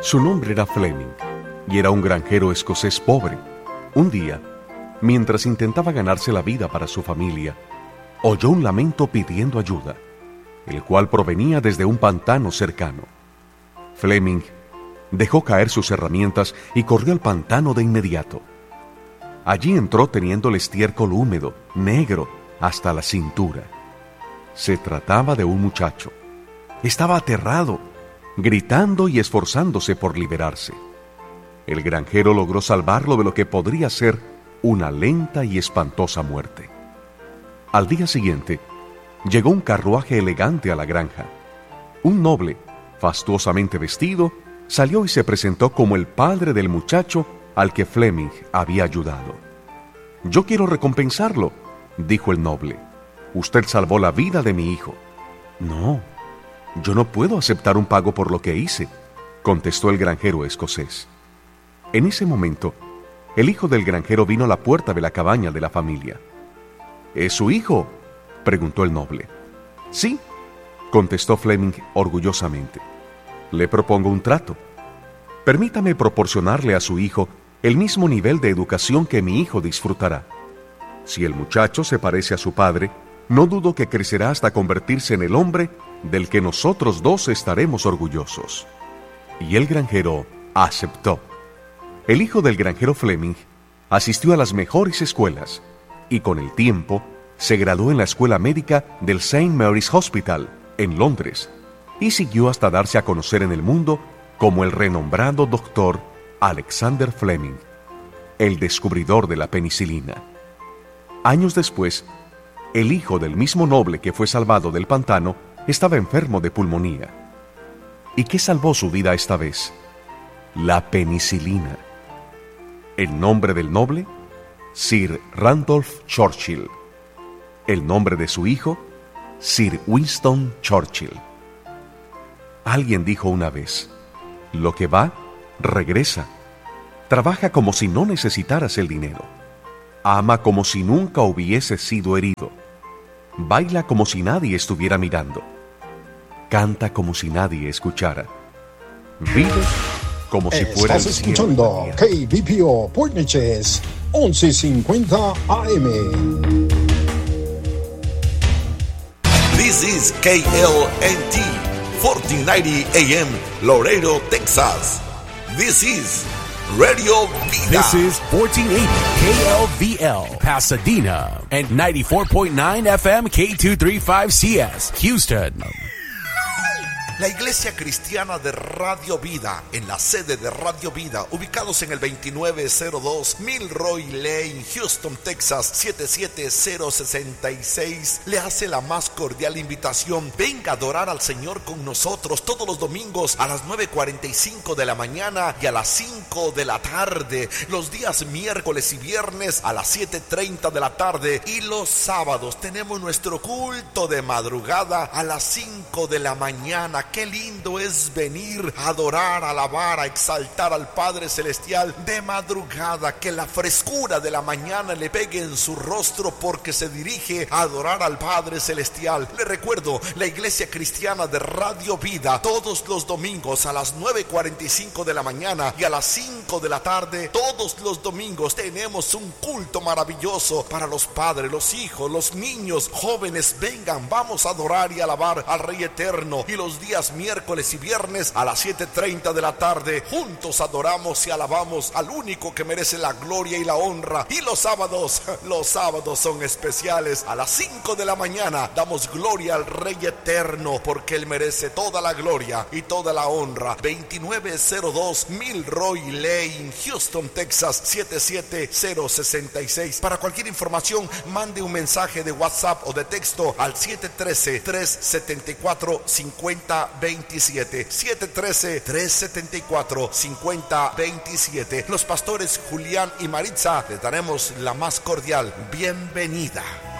Su nombre era Fleming y era un granjero escocés pobre. Un día, mientras intentaba ganarse la vida para su familia, oyó un lamento pidiendo ayuda, el cual provenía desde un pantano cercano. Fleming dejó caer sus herramientas y corrió al pantano de inmediato. Allí entró teniendo el estiércol húmedo, negro, hasta la cintura. Se trataba de un muchacho. Estaba aterrado, gritando y esforzándose por liberarse. El granjero logró salvarlo de lo que podría ser una lenta y espantosa muerte. Al día siguiente, llegó un carruaje elegante a la granja. Un noble, fastuosamente vestido, salió y se presentó como el padre del muchacho al que Fleming había ayudado. «Yo quiero recompensarlo», dijo el noble. «Usted salvó la vida de mi hijo». «No, yo no puedo aceptar un pago por lo que hice», contestó el granjero escocés. En ese momento, el hijo del granjero vino a la puerta de la cabaña de la familia. «¿Es su hijo?», preguntó el noble. «Sí», contestó Fleming orgullosamente. «Le propongo un trato. Permítame proporcionarle a su hijo el mismo nivel de educación que mi hijo disfrutará. Si el muchacho se parece a su padre, no dudo que crecerá hasta convertirse en el hombre del que nosotros dos estaremos orgullosos». Y el granjero aceptó. El hijo del granjero Fleming asistió a las mejores escuelas y con el tiempo se graduó en la escuela médica del St. Mary's Hospital en Londres y siguió hasta darse a conocer en el mundo como el renombrado doctor Alexander Fleming, el descubridor de la penicilina. Años después, el hijo del mismo noble que fue salvado del pantano estaba enfermo de pulmonía. ¿Y qué salvó su vida esta vez? La penicilina. El nombre del noble, Sir Randolph Churchill. El nombre de su hijo, Sir Winston Churchill. Alguien dijo una vez: lo que va, regresa. Trabaja como si no necesitaras el dinero. Ama como si nunca hubieses sido herido. Baila como si nadie estuviera mirando. Canta como si nadie escuchara. Vive como si fuera el Estás escuchando KBPO Port Neches 1150 AM. This is KLNT 1490 AM Laredo, Texas. This is Radio Vida. This is 1480 KLVL Pasadena and 94.9 FM K235CS Houston. La Iglesia Cristiana de Radio Vida, en la sede de Radio Vida, ubicados en el 2902 Milroy Lane, Houston, Texas, 77066, le hace la más cordial invitación. Venga a adorar al Señor con nosotros todos los domingos a las 9:45 de la mañana y a las 5 de la tarde, los días miércoles y viernes a las 7:30 de la tarde, y los sábados tenemos nuestro culto de madrugada a las 5 de la mañana. Qué lindo es venir a adorar, a alabar, a exaltar al Padre Celestial de madrugada. Que la frescura de la mañana le pegue en su rostro porque se dirige a adorar al Padre Celestial. Le recuerdo, la Iglesia Cristiana de Radio Vida, todos los domingos a las 9:45 de la mañana y a las 5 de la tarde, todos los domingos tenemos un culto maravilloso para los padres, los hijos, los niños, jóvenes. Vengan, vamos a adorar y alabar al Rey Eterno. Y los días miércoles y viernes a las 7:30 de la tarde, juntos adoramos y alabamos al único que merece la gloria y la honra. Y los sábados son especiales. A las 5 de la mañana damos gloria al Rey Eterno porque Él merece toda la gloria y toda la honra. 2902 Milroy Lane, Houston, Texas, 77066. Para cualquier información, mande un mensaje de WhatsApp o de texto al 713-374-5027. 713-374-5027. Los pastores Julián y Maritza les daremos la más cordial bienvenida.